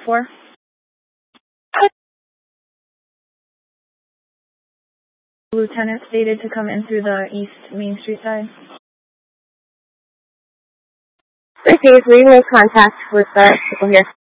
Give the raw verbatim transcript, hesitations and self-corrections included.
four. Lieutenant stated to come in through the East Main Street side. Received. We make contact with the people here.